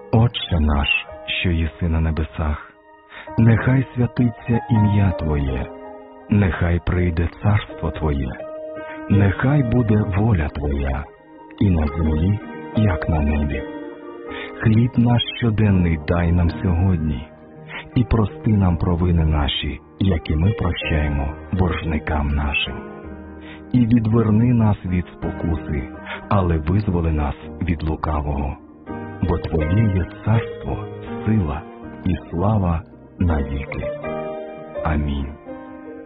Отче наш, що єси на небесах, нехай святиться ім'я Твоє, нехай прийде царство Твоє, нехай буде воля Твоя, і на землі, як на небі. Хліб наш щоденний дай нам сьогодні, і прости нам провини наші, які ми прощаємо боржникам нашим. І відверни нас від спокуси, але визволи нас від лукавого. Бо Твоє є царство, сила і слава навіки. Амінь.